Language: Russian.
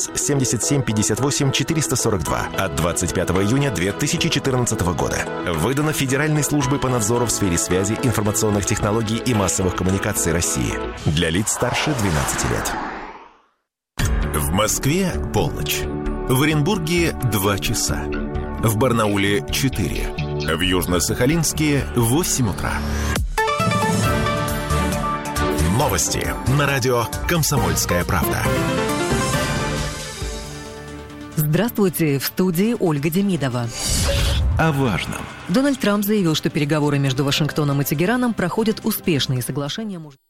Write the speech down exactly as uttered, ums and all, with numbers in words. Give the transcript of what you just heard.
ВОЗ семьдесят семь пятьдесят восемь четыреста сорок два от двадцать пятого июня две тысячи четырнадцатого года. Выдано Федеральной службой по надзору в сфере связи, информационных технологий и массовых коммуникаций России. Для лиц старше двенадцати лет. В Москве полночь. В Оренбурге два часа. В Барнауле четыре. В Южно-Сахалинске восемь утра. Новости на радио «Комсомольская правда». Здравствуйте, в студии Ольга Демидова. О важном. Дональд Трамп заявил, что переговоры между Вашингтоном и Тегераном проходят успешно, и соглашение может...